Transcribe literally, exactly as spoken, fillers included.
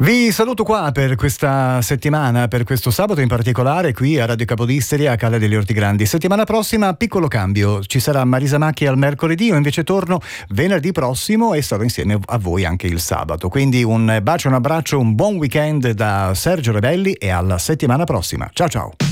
Vi saluto qua per questa settimana, per questo sabato in particolare, qui a Radio Capodistria a Calle degli Orti Grandi. Settimana prossima, piccolo cambio, ci sarà Marisa Macchi al mercoledì, io invece torno venerdì prossimo e sarò insieme a voi anche il sabato. Quindi un bacio, un abbraccio, un buon weekend da Sergio Rebelli e alla settimana prossima. Ciao ciao!